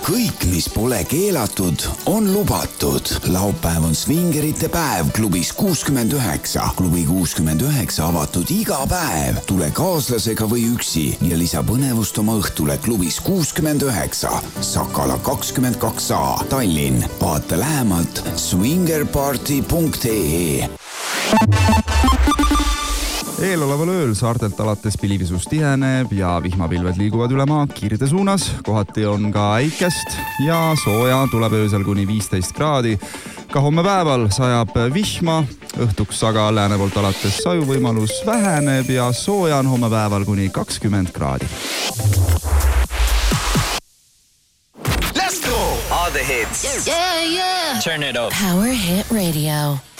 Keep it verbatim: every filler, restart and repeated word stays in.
kõik, mis pole keelatud, on lubatud. Laupäev on Swingerite päev klubis kuuskümmend üheksa. Klubi kuuskümmend üheksa avatud iga päev. Tule kaaslasega või üksi ja lisa põnevust oma õhtule klubis kuuskümmend üheksa. Sakala kakskümmend kaks A, Tallinn. Vaata lähemalt swingerparty punkt ee. Eeloleval ööl saartelt alates pilivisus tiheneb ja vihmapilved liiguvad üle maa Kirde suunas. Kohati on ka äikest ja sooja tuleb öösel kuni viisteist kraadi. Ka homme päeval sajab vihma, õhtuks aga lääne poolt alates saju võimalus väheneb ja sooja on homme päeval kuni kakskümmend kraadi. Let's go! All the hits. Yeah, yeah. Turn it up. Power Hit Radio.